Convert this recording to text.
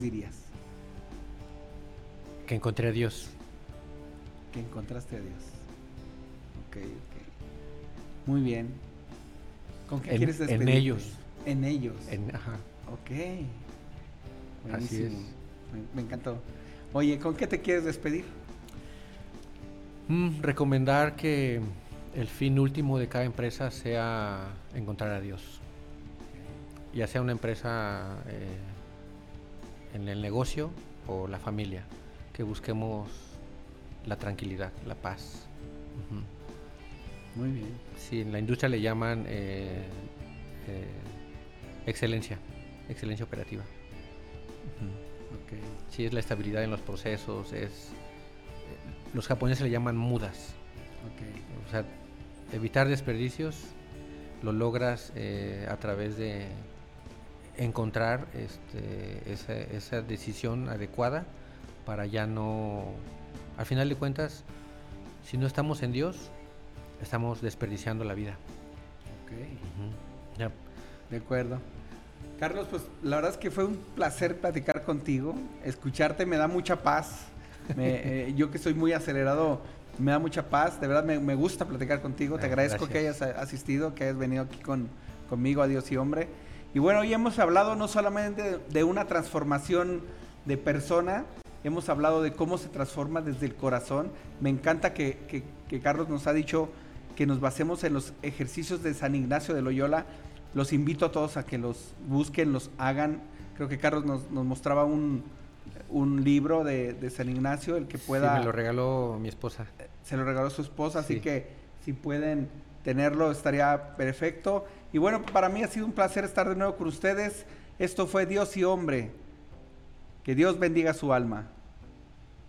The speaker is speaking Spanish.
dirías? Que encontré a Dios. Que encontraste a Dios. Ok. Muy bien. ¿Con qué quieres despedirte? En ellos. En ellos. Ajá. Ok. Buenísimo. Así es. Me encantó. Oye, ¿con qué te quieres despedir? Recomendar que el fin último de cada empresa sea encontrar a Dios. Ya sea una empresa en el negocio o la familia, que busquemos la tranquilidad, la paz. Muy bien. Sí, en la industria le llaman excelencia operativa. Okay. Sí, es la estabilidad en los procesos, los japoneses le llaman mudas. Okay. O sea, evitar desperdicios lo logras a través de encontrar esa decisión adecuada para ya no, al final de cuentas, si no estamos en Dios, estamos desperdiciando la vida. Ok. Ya. De acuerdo. Carlos, pues la verdad es que fue un placer platicar contigo. Escucharte me da mucha paz. Yo que soy muy acelerado, me da mucha paz. De verdad me gusta platicar contigo. Te agradezco Gracias. que hayas asistido, que hayas venido aquí conmigo a Dios y Hombre. Y bueno, hoy hemos hablado no solamente de una transformación de persona, hemos hablado de cómo se transforma desde el corazón. Me encanta que Carlos nos ha dicho que nos basemos en los ejercicios de San Ignacio de Loyola. Los invito a todos a que los busquen, los hagan. Creo que Carlos nos mostraba un libro de San Ignacio, el que pueda... Sí, me lo regaló mi esposa. Se lo regaló su esposa, Sí. así que si pueden tenerlo estaría perfecto. Y bueno, para mí ha sido un placer estar de nuevo con ustedes. Esto fue Dios y Hombre. Que Dios bendiga su alma.